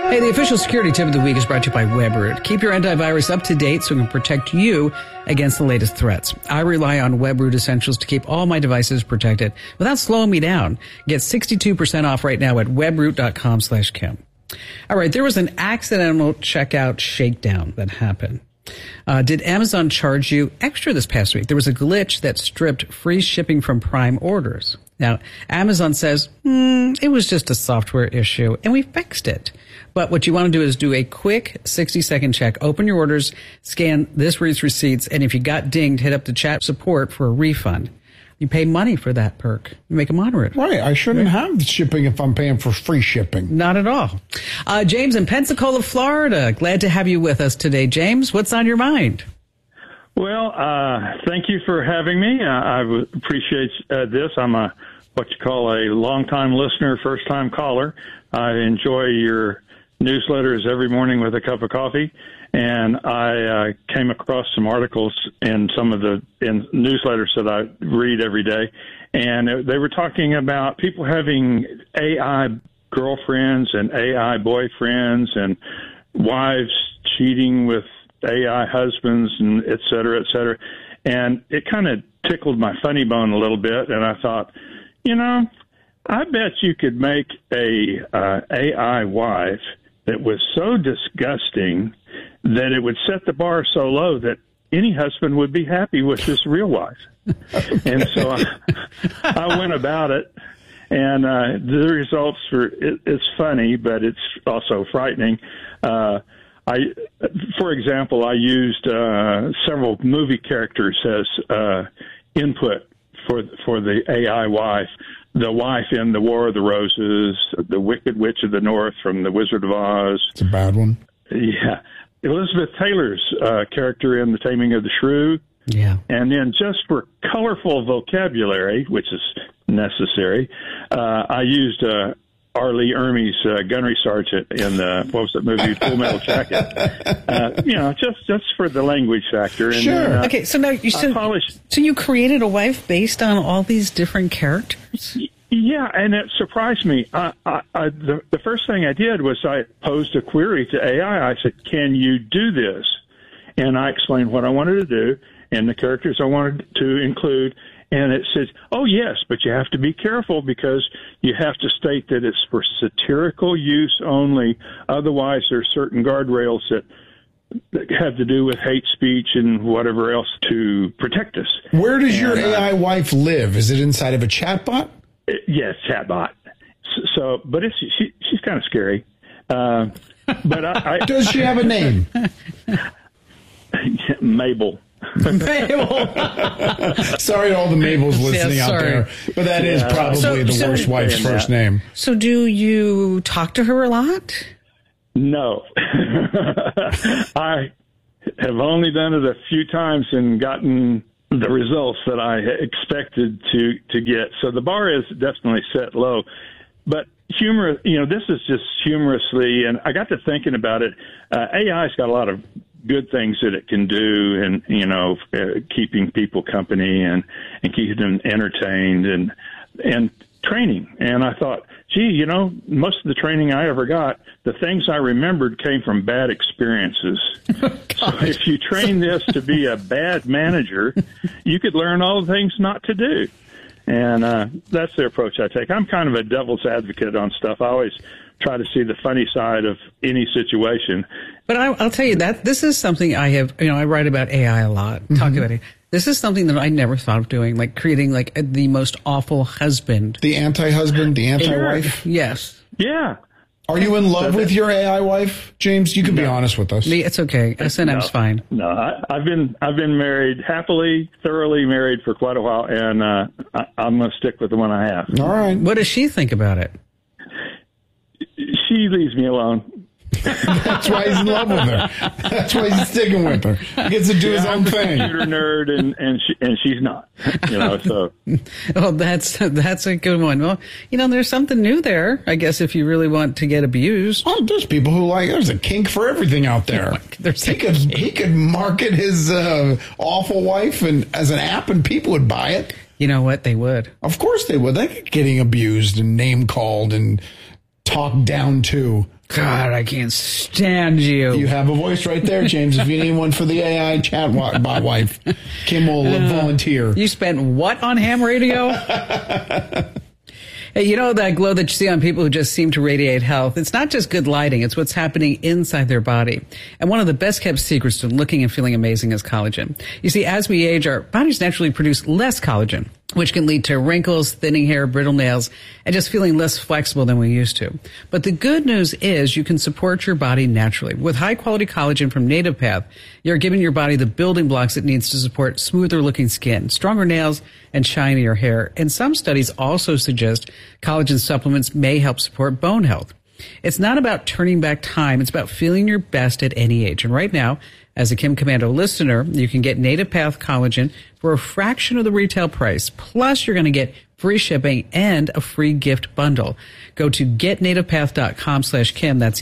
Hey, the official security tip of the week is brought to you by WebRoot. Keep your antivirus up to date so it can protect you against the latest threats. I rely on WebRoot Essentials to keep all my devices protected without slowing me down. Get 62% off right now at webroot.com/Kim. All right, there was an accidental checkout shakedown that happened. Did Amazon charge you extra this past week? There was a glitch that stripped free shipping from Prime orders. Now, Amazon says, it was just a software issue, and we fixed it. But what you want to do is do a quick 60-second check. Open your orders, scan this week's receipts, and if you got dinged, hit up the chat support for a refund. You pay money for that perk. You make a moderate. Right. I shouldn't have shipping if I'm paying for free shipping. Not at all. James in Pensacola, Florida. Glad to have you with us today. James, what's on your mind? Well, thank you for having me. I appreciate this. I'm what you call a long-time listener, first-time caller. I enjoy your newsletters every morning with a cup of coffee, and I came across some articles in some of the newsletters that I read every day, and they were talking about people having AI girlfriends and AI boyfriends and wives cheating with AI husbands and et cetera, et cetera. And it kind of tickled my funny bone a little bit, and I thought, I bet you could make a AI wife that was so disgusting that it would set the bar so low that any husband would be happy with his real wife. And so I went about it, and the results it's funny, but it's also frightening. For example, I used several movie characters as input for the AI wife. The wife in The War of the Roses, the Wicked Witch of the North from The Wizard of Oz. It's a bad one. Yeah. Elizabeth Taylor's character in The Taming of the Shrew. Yeah. And then just for colorful vocabulary, which is necessary, I used R. Lee Ermey's gunnery sergeant in what was that movie, Full Metal Jacket. Just for the language factor. And, sure. Okay, so now so you created a wife based on all these different characters? Yeah, and it surprised me. The first thing I did was I posed a query to AI. I said, "Can you do this?" And I explained what I wanted to do and the characters I wanted to include. And it says, "Oh, yes, but you have to be careful because you have to state that it's for satirical use only. Otherwise, there are certain guardrails that have to do with hate speech and whatever else to protect us." Where does your AI wife live? Is it inside of a chatbot? Yes, chatbot. So, but she's kind of scary. But I does she have a name? Mabel. Mabel. Sorry to all the Mabels listening out there, but that is probably the worst wife's first name. So do you talk to her a lot? No. I have only done it a few times and gotten the results that I expected to get. So the bar is definitely set low. But humor, this is just humorously, and I got to thinking about it. AI's got a lot of good things that it can do, and keeping people company and keeping them entertained and training. And I thought, gee, most of the training I ever got, the things I remembered came from bad experiences. So if you train this to be a bad manager, you could learn all the things not to do. And that's the approach I take. I'm kind of a devil's advocate on stuff. I always try to see the funny side of any situation. But I'll tell you that this is something I have, I write about AI a lot, talk about it. This is something that I never thought of doing, like creating the most awful husband. The anti-husband, the anti-wife? Yes. Yeah. Are you in love with your AI wife, James? You can be honest with us. Me, it's okay. S&M's fine. No, I've been married happily, thoroughly married for quite a while, and I'm going to stick with the one I have. All right. What does she think about it? She leaves me alone. That's why he's in love with her. That's why he's sticking with her. He gets to do his own thing. I'm a computer nerd, and she's not. So. Well, that's a good one. Well, there's something new there, I guess, if you really want to get abused. Well, there's people who there's a kink for everything out there. He could market his awful wife as an app, and people would buy it. You know what? They would. Of course they would. They're getting abused and name called and talk down to. God, I can't stand you. You have a voice right there, James. If you need one for the AI chatbot wife, Kim will volunteer. You spent what on ham radio? Hey, you know that glow that you see on people who just seem to radiate health? It's not just good lighting. It's what's happening inside their body. And one of the best kept secrets to looking and feeling amazing is collagen. You see, as we age, our bodies naturally produce less collagen, which can lead to wrinkles, thinning hair, brittle nails, and just feeling less flexible than we used to. But the good news is you can support your body naturally. With high-quality collagen from Native Path, you're giving your body the building blocks it needs to support smoother-looking skin, stronger nails, and shinier hair. And some studies also suggest collagen supplements may help support bone health. It's not about turning back time. It's about feeling your best at any age. And right now, as a Kim Komando listener, you can get Native Path collagen for a fraction of the retail price. Plus, you're going to get free shipping and a free gift bundle. Go to getnativepath.com/Kim. That's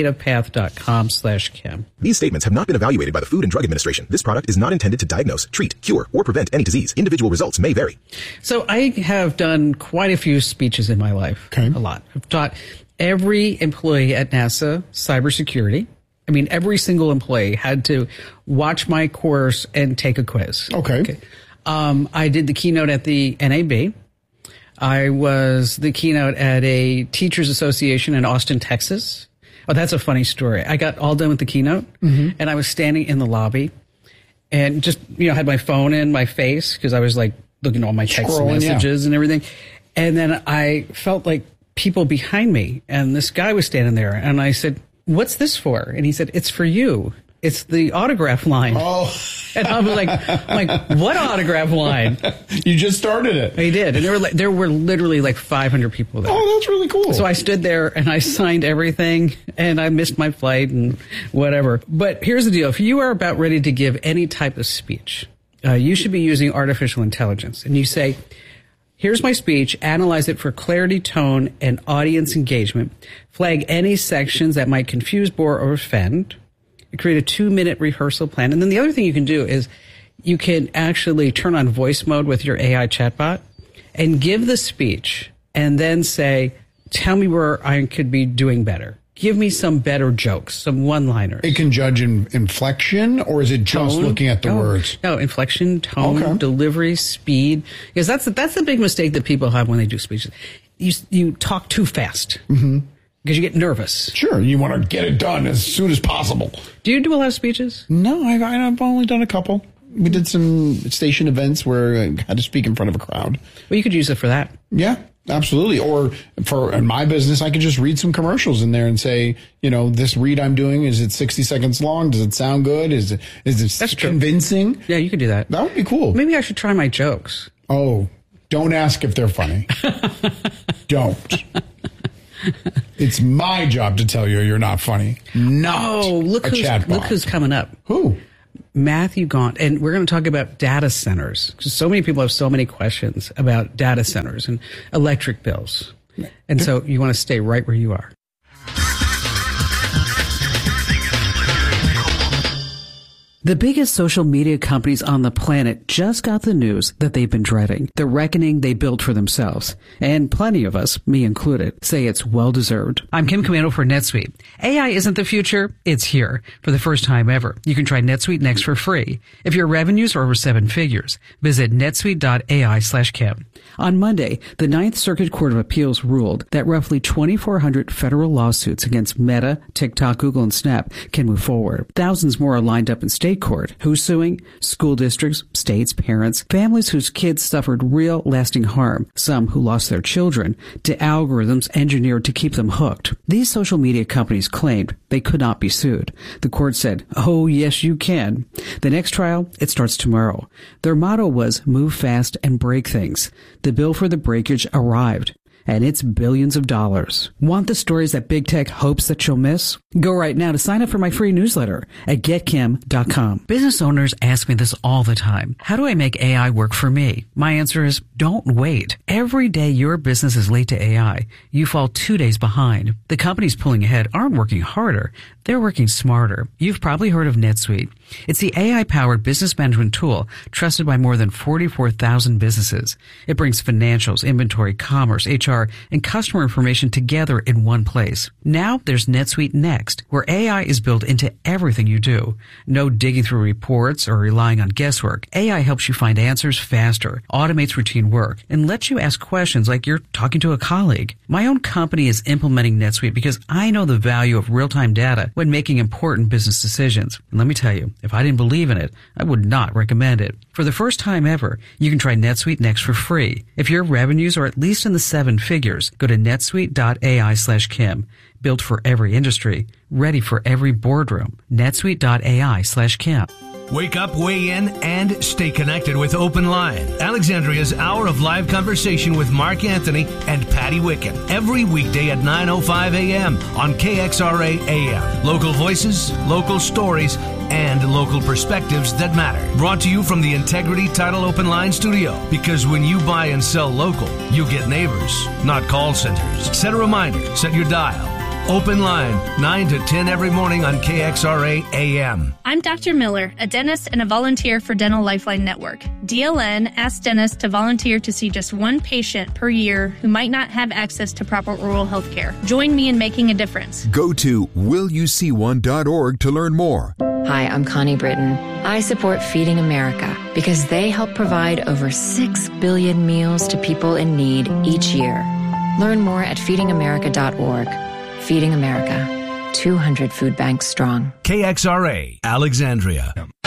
getnativepath.com/Kim. These statements have not been evaluated by the Food and Drug Administration. This product is not intended to diagnose, treat, cure, or prevent any disease. Individual results may vary. So I have done quite a few speeches in my life. Okay. A lot. I've taught every employee at NASA cybersecurity. I mean, every single employee had to watch my course and take a quiz. Okay. I did the keynote at the NAB. I was the keynote at a teachers association in Austin, Texas. Oh, that's a funny story. I got all done with the keynote, and I was standing in the lobby and just, had my phone in my face because I was like looking at all my text messages and everything. And then I felt like people behind me, and this guy was standing there, and I said, "What's this for?" And he said, "It's for you. It's the autograph line." Oh. And I was like, what autograph line? You just started it. He did. And there were literally like 500 people there. Oh, that's really cool. So I stood there and I signed everything, and I missed my flight and whatever. But here's the deal. If you are about ready to give any type of speech, you should be using artificial intelligence. And you say, here's my speech, analyze it for clarity, tone, and audience engagement, flag any sections that might confuse, bore, or offend, create a 2-minute rehearsal plan. And then the other thing you can do is you can actually turn on voice mode with your AI chatbot and give the speech and then say, tell me where I could be doing better. Give me some better jokes, some one-liners. It can judge inflection, or is it just looking at the words? No, inflection, tone, delivery, speed. Because that's the big mistake that people have when they do speeches. You talk too fast. Mm-hmm. Because you get nervous. Sure, you want to get it done as soon as possible. Do you do a lot of speeches? No, I've only done a couple. We did some station events where I had to speak in front of a crowd. Well, you could use it for that. Yeah, absolutely. Or in my business, I could just read some commercials in there and say, this read I'm doing, is it 60 seconds long? Does it sound good? Is it That's convincing? True. Yeah, you could do that. That would be cool. Maybe I should try my jokes. Oh, don't ask if they're funny. Don't. It's my job to tell you you're not funny. Look who's coming up. Who? Matthew Gaunt. And we're going to talk about data centers. Because so many people have so many questions about data centers and electric bills. And so you want to stay right where you are. The biggest social media companies on the planet just got the news that they've been dreading, the reckoning they built for themselves. And plenty of us, me included, say it's well-deserved. I'm Kim Komando for NetSuite. AI isn't the future, it's here. For the first time ever, you can try NetSuite Next for free. If your revenues are over 7 figures, visit netsuite.ai/Kim. On Monday, the Ninth Circuit Court of Appeals ruled that roughly 2,400 federal lawsuits against Meta, TikTok, Google, and Snap can move forward. Thousands more are lined up in state court. Who's suing? School districts, states, parents, families whose kids suffered real lasting harm, some who lost their children, to algorithms engineered to keep them hooked. These social media companies claimed they could not be sued. The court said, oh, yes, you can. The next trial, it starts tomorrow. Their motto was move fast and break things. The bill for the breakage arrived, and it's billions of dollars. Want the stories that big tech hopes that you'll miss? Go right now to sign up for my free newsletter at getkim.com. Business owners ask me this all the time. How do I make AI work for me? My answer is don't wait. Every day your business is late to AI, you fall 2 days behind. The companies pulling ahead aren't working harder. They're working smarter. You've probably heard of NetSuite. It's the AI-powered business management tool trusted by more than 44,000 businesses. It brings financials, inventory, commerce, HR, avatar, and customer information together in one place. Now there's NetSuite Next, where AI is built into everything you do. No digging through reports or relying on guesswork. AI helps you find answers faster, automates routine work, and lets you ask questions like you're talking to a colleague. My own company is implementing NetSuite because I know the value of real-time data when making important business decisions. And let me tell you, if I didn't believe in it, I would not recommend it. For the first time ever, you can try NetSuite Next for free. If your revenues are at least in the 7 figures, go to netsuite.ai/Kim. Built for every industry, ready for every boardroom. netsuite.ai/Kim. Wake up, weigh in, and stay connected with Open Line, Alexandria's hour of live conversation with Mark Anthony and Patty Wicken. Every weekday at 9:05 a.m. on KXRA AM. Local voices, local stories, and local perspectives that matter. Brought to you from the Integrity Title Open Line studio. Because when you buy and sell local, you get neighbors, not call centers. Set a reminder, set your dial. Open Line, 9 to 10 every morning on KXRA AM. I'm Dr. Miller, a dentist and a volunteer for Dental Lifeline Network. DLN asks dentists to volunteer to see just one patient per year who might not have access to proper oral health care. Join me in making a difference. Go to willyouseeone.org to learn more. Hi, I'm Connie Britton. I support Feeding America because they help provide over 6 billion meals to people in need each year. Learn more at feedingamerica.org. Feeding America, 200 food banks strong. KXRA, Alexandria.